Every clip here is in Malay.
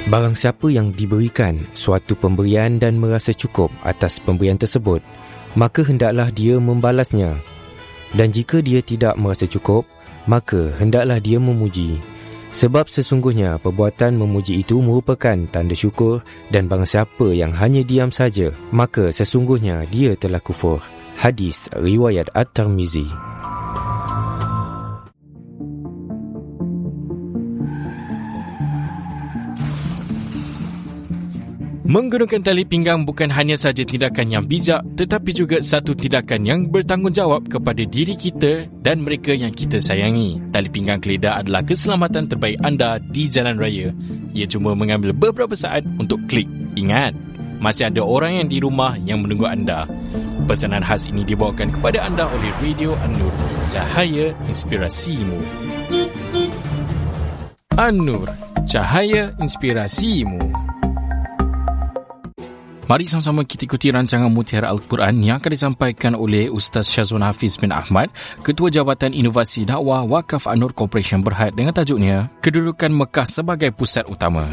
Barang siapa yang diberikan suatu pemberian dan merasa cukup atas pemberian tersebut, maka hendaklah dia membalasnya. Dan jika dia tidak merasa cukup, maka hendaklah dia memuji. Sebab sesungguhnya perbuatan memuji itu merupakan tanda syukur, dan barang siapa yang hanya diam saja, maka sesungguhnya dia telah kufur. Hadis riwayat At-Tirmizi. Menggunakan tali pinggang bukan hanya saja tindakan yang bijak, tetapi juga satu tindakan yang bertanggungjawab kepada diri kita dan mereka yang kita sayangi. Tali pinggang keledar adalah keselamatan terbaik anda di jalan raya. Ia cuma mengambil beberapa saat untuk klik. Ingat, masih ada orang yang di rumah yang menunggu anda. Pesanan khas ini dibawakan kepada anda oleh Radio An-Nur, cahaya inspirasimu. An-Nur, cahaya inspirasimu. Mari sama-sama kita ikuti rancangan Mutiara Al-Quran yang akan disampaikan oleh Ustaz Syazwan Hafiz bin Ahmad, Ketua Jabatan Inovasi Dakwah Wakaf An-Nur Corporation Berhad, dengan tajuknya Kedudukan Mekah sebagai Pusat Utama.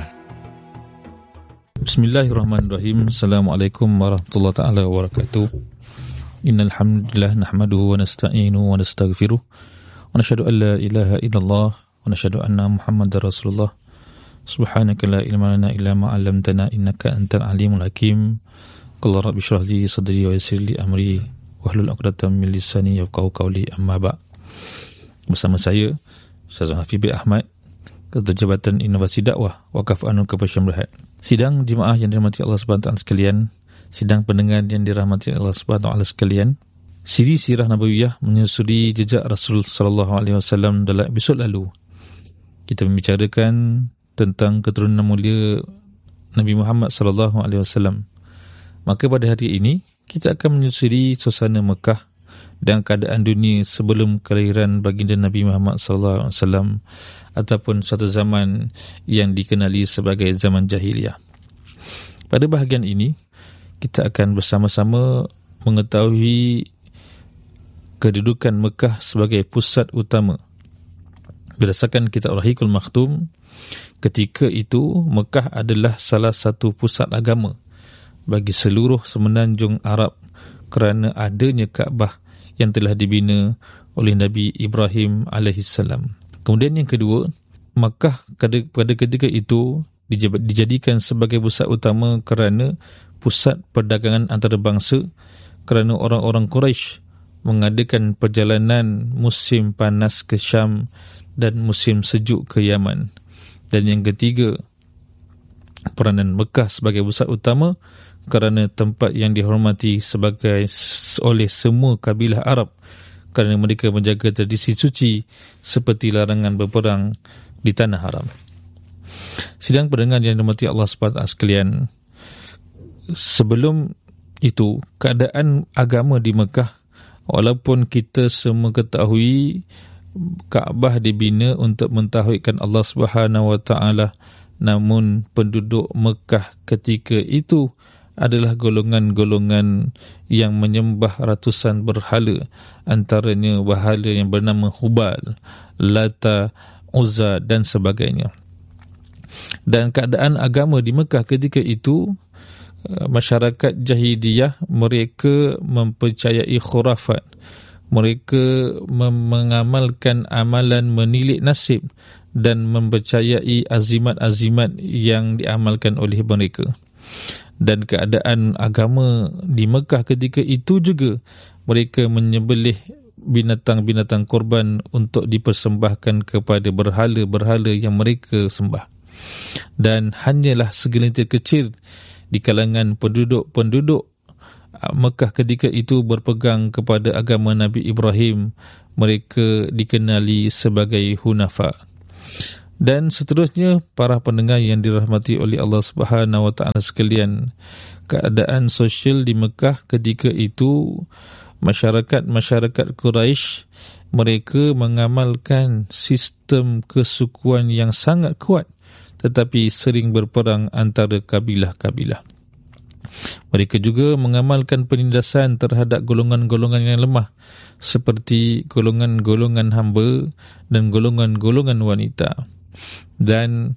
Bismillahirrahmanirrahim. Assalamualaikum warahmatullahi taala wabarakatuh. Innal hamdalillah nahmaduhu wa nasta'inuhu wa nastaghfiruh wa nashhadu an la ilaha illallah wa nashhadu anna Muhammadar Rasulullah. Subhanaka la ilma lana illa ma 'allamtana innaka antal alimul hakim. Qul rabbi shrah li sadri wa yassir li amri wahlul 'uqdatam min lisani yafqahu qawli, amma ba'. Bersama saya Syazwan Hafiz bin Ahmad, Ketua Jabatan Inovasi Dakwah Wakaf An-Nur Corporation Berhad. Sidang jemaah yang dirahmati Allah Subhanahu wa taala sekalian, sidang pendengar yang dirahmati Allah Subhanahu wa taala sekalian, siri sirah nabawiyah menyusuri jejak Rasul sallallahu alaihi wasallam. Dalam episod lalu kita membicarakan tentang keturunan mulia Nabi Muhammad sallallahu alaihi wasallam. Maka pada hari ini kita akan menyusuri suasana Mekah dan keadaan dunia sebelum kelahiran baginda Nabi Muhammad sallallahu alaihi wasallam, ataupun suatu zaman yang dikenali sebagai zaman jahiliyah. Pada bahagian ini kita akan bersama-sama mengetahui kedudukan Mekah sebagai pusat utama. Berdasarkan kitab Rahikul Makhtum, ketika itu Mekah adalah salah satu pusat agama bagi seluruh semenanjung Arab kerana adanya Kaabah yang telah dibina oleh Nabi Ibrahim alaihissalam. Kemudian yang kedua, Mekah pada ketika itu dijadikan sebagai pusat utama kerana pusat perdagangan antarabangsa, kerana orang-orang Quraisy mengadakan perjalanan musim panas ke Syam dan musim sejuk ke Yaman. Dan yang ketiga, peranan Mekah sebagai pusat utama kerana tempat yang dihormati oleh semua kabilah Arab, kerana mereka menjaga tradisi suci seperti larangan berperang di tanah haram. Sidang pendengar yang dirahmati Allah SWT sekalian, sebelum itu keadaan agama di Mekah, walaupun kita semua ketahui Kaabah dibina untuk mentauhidkan Allah Subhanahu wa taala, namun penduduk Mekah ketika itu adalah golongan-golongan yang menyembah ratusan berhala, antaranya berhala yang bernama Hubal, Lata, Uzza dan sebagainya. Dan keadaan agama di Mekah ketika itu, masyarakat jahiliyah mereka mempercayai khurafat. Mereka mengamalkan amalan menilik nasib dan mempercayai azimat-azimat yang diamalkan oleh mereka. Dan keadaan agama di Mekah ketika itu juga, mereka menyembelih binatang-binatang korban untuk dipersembahkan kepada berhala-berhala yang mereka sembah. Dan hanyalah segelintir kecil di kalangan penduduk Mekah ketika itu berpegang kepada agama Nabi Ibrahim. Mereka dikenali sebagai Hunafa. Dan seterusnya, para pendengar yang dirahmati oleh Allah Subhanahu wa taala sekalian, keadaan sosial di Mekah ketika itu, masyarakat Quraisy mereka mengamalkan sistem kesukuan yang sangat kuat, tetapi sering berperang antara kabilah-kabilah. Mereka juga mengamalkan penindasan terhadap golongan-golongan yang lemah, seperti golongan-golongan hamba dan golongan-golongan wanita. Dan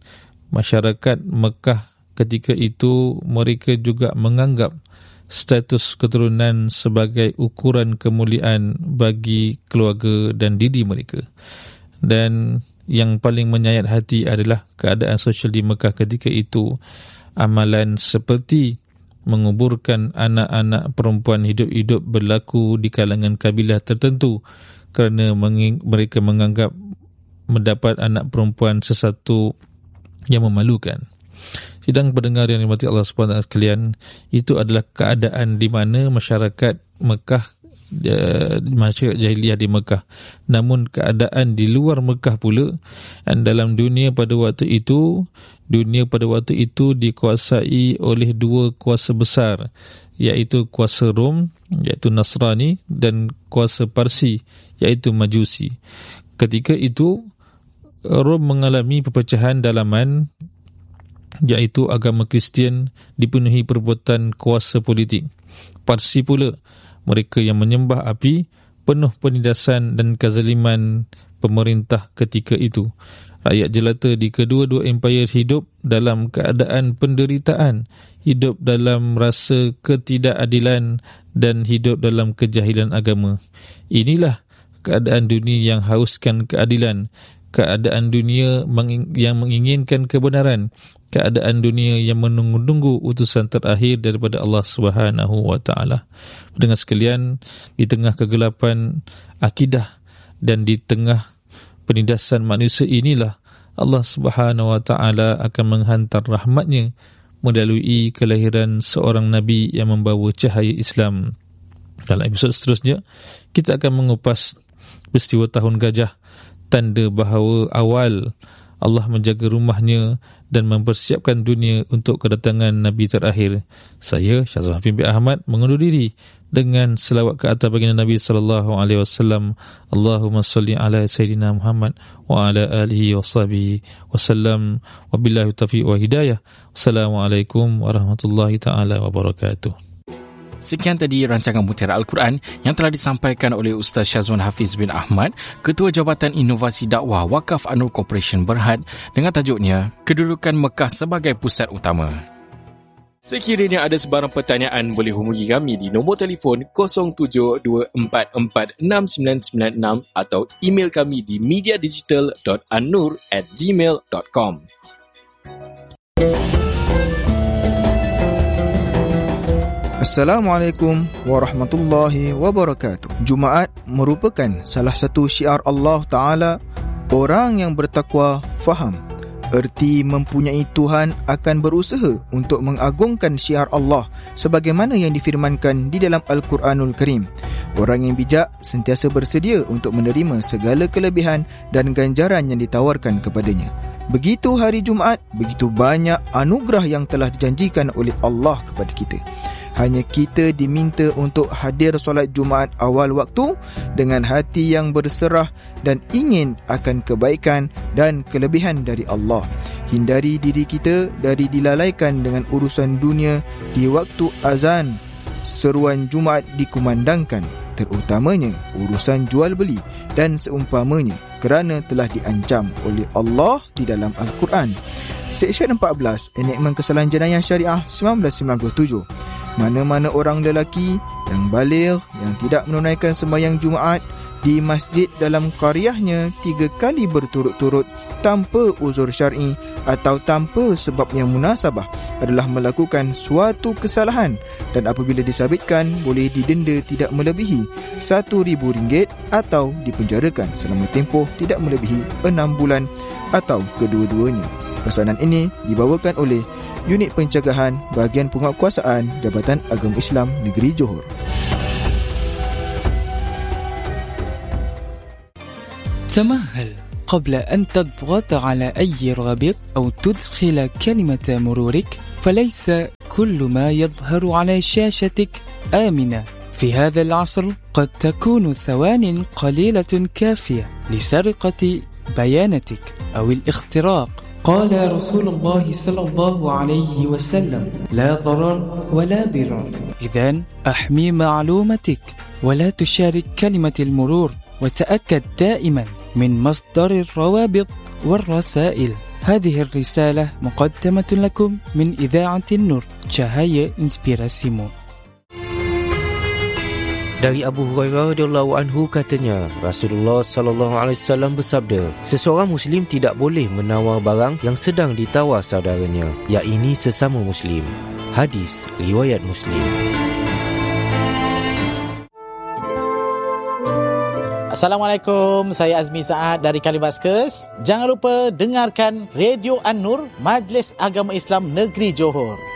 masyarakat Mekah ketika itu mereka juga menganggap status keturunan sebagai ukuran kemuliaan bagi keluarga dan diri mereka. Dan yang paling menyayat hati adalah keadaan sosial di Mekah ketika itu. Amalan seperti menguburkan anak-anak perempuan hidup-hidup berlaku di kalangan kabilah tertentu kerana mereka menganggap mendapat anak perempuan sesuatu yang memalukan. Sidang pendengar yang dirahmati Allah SWT sekalian, itu adalah keadaan di mana masyarakat Mekah, masyarakat jahiliah di Mekah. Namun keadaan di luar Mekah pula, dan dalam dunia pada waktu itu dikuasai oleh dua kuasa besar, iaitu kuasa Rom, iaitu Nasrani, dan kuasa Parsi, iaitu Majusi. Ketika itu Rom mengalami perpecahan dalaman, iaitu agama Kristian dipenuhi perbuatan kuasa politik. Parsi pula, mereka yang menyembah api, penuh penindasan dan kezaliman pemerintah ketika itu. Rakyat jelata di kedua-dua empayar hidup dalam keadaan penderitaan, hidup dalam rasa ketidakadilan dan hidup dalam kejahilan agama. Inilah keadaan dunia yang hauskan keadilan, keadaan dunia yang menginginkan kebenaran, keadaan dunia yang menunggu-nunggu utusan terakhir daripada Allah Subhanahu wa taala. Pendengar sekalian, di tengah kegelapan akidah dan di tengah penindasan manusia inilah Allah Subhanahu wa taala akan menghantar rahmatnya melalui kelahiran seorang nabi yang membawa cahaya Islam. Dalam episod seterusnya, kita akan mengupas peristiwa tahun gajah, tanda bahawa awal Allah menjaga rumahnya dan mempersiapkan dunia untuk kedatangan Nabi terakhir. Saya, Syazwan Hafid bin Ahmad, mengundur diri dengan selawat ke atas baginda Nabi SAW. Allahumma salli ala Sayyidina Muhammad wa ala alihi wa sahbihi wasallam. Wabillahi taufiq wa hidayah. Wassalamualaikum warahmatullahi ta'ala wabarakatuh. Sekian tadi rancangan Mutiara Al-Quran yang telah disampaikan oleh Ustaz Syazwan Hafiz bin Ahmad, Ketua Jabatan Inovasi Dakwah Wakaf An-Nur Corporation Berhad, dengan tajuknya Kedudukan Mekah sebagai Pusat Utama. Sekiranya ada sebarang pertanyaan, boleh hubungi kami di nombor telefon 0724469996 atau email kami di mediadigital.annur@gmail.com. Assalamualaikum warahmatullahi wabarakatuh. Jumaat merupakan salah satu syiar Allah Ta'ala. Orang yang bertakwa faham erti mempunyai Tuhan akan berusaha untuk mengagungkan syiar Allah sebagaimana yang difirmankan di dalam Al-Quranul Karim. Orang yang bijak sentiasa bersedia untuk menerima segala kelebihan dan ganjaran yang ditawarkan kepadanya. Begitu hari Jumaat, begitu banyak anugerah yang telah dijanjikan oleh Allah kepada kita. Hanya kita diminta untuk hadir solat Jumaat awal waktu dengan hati yang berserah dan ingin akan kebaikan dan kelebihan dari Allah. Hindari diri kita dari dilalaikan dengan urusan dunia di waktu azan seruan Jumaat dikumandangkan, terutamanya urusan jual beli dan seumpamanya, kerana telah diancam oleh Allah di dalam Al-Quran. Seksyen 14, Enakmen Kesalahan Jenayah Syariah 1997. Mana-mana orang lelaki yang baligh yang tidak menunaikan sembahyang Jumaat di masjid dalam qaryahnya 3 kali berturut-turut tanpa uzur syar'i atau tanpa sebab yang munasabah adalah melakukan suatu kesalahan, dan apabila disabitkan boleh didenda tidak melebihi RM1,000 atau dipenjarakan selama tempoh tidak melebihi 6 bulan atau kedua-duanya. Pesanan ini dibawakan oleh Unit Pencegahan Bahagian Penguatkuasaan Jabatan Agama Islam Negeri Johor. تمهل قبل أن تضغط على أي رابط أو تدخل كلمة مرورك، فليس كل ما يظهر على شاشتك آمنة. في هذا العصر قد تكون ثوان قليلة كافية لسرقة بياناتك أو الاختراق. قال رسول الله صلى الله عليه وسلم: لا ضرر ولا ضرار. إذن أحمي معلومتك ولا تشارك كلمة المرور، وتأكد دائما من مصدر الروابط والرسائل. هذه الرسالة مقدمة لكم من إذاعة النور Cahaya Inspirasimu. Dari Abu Hurairah radhiyallahu anhu katanya, Rasulullah sallallahu alaihi wasallam bersabda, seseorang muslim tidak boleh menawar barang yang sedang ditawar saudaranya, iaitu sesama muslim. Hadis riwayat Muslim. Assalamualaikum, saya Azmi Saad dari Kalimaskus. Jangan lupa dengarkan Radio An-Nur, Majlis Agama Islam Negeri Johor.